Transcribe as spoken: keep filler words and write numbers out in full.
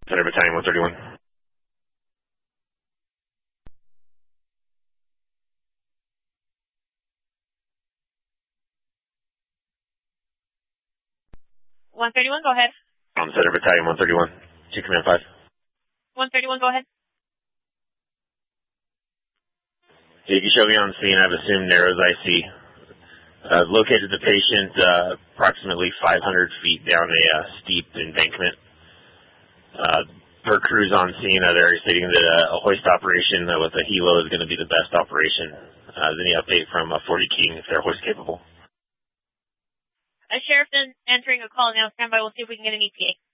Center Battalion one thirty-one. one thirty-one, go ahead. Um, Center Battalion one thirty-one. Two Command five. one thirty-one, go ahead. You can show me on scene. I've assumed narrows I see. Uh, located the patient uh, approximately five hundred feet down a uh, steep embankment. Uh, per crews on scene, uh, they're stating that uh, a hoist operation uh, with a helo is going to be the best operation. Uh, any update from uh, forty King if they're hoist capable? A sheriff then entering a call now. Stand by. We'll see if we can get an E T A.